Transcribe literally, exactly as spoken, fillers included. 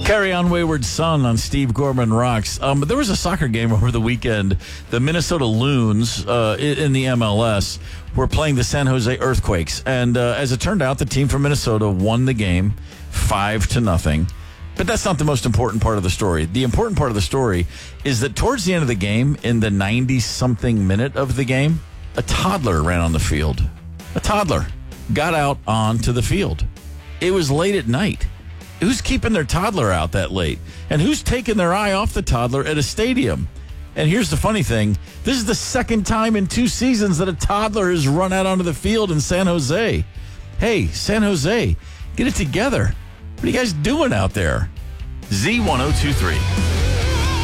Carry on Wayward Son on Steve Gorman Rocks. Um, but there was a soccer game over the weekend. The Minnesota Loons uh, in the M L S were playing the San Jose Earthquakes. And uh, as it turned out, the team from Minnesota won the game five to nothing. But that's not the most important part of the story. The important part of the story is that towards the end of the game, in the ninety-something minute of the game, a toddler ran on the field. A toddler got out onto the field. It was late at night. Who's keeping their toddler out that late? And who's taking their eye off the toddler at a stadium? And here's the funny thing. This is the second time in two seasons that a toddler has run out onto the field in San Jose. Hey, San Jose, get it together. What are you guys doing out there? Z ten twenty-three.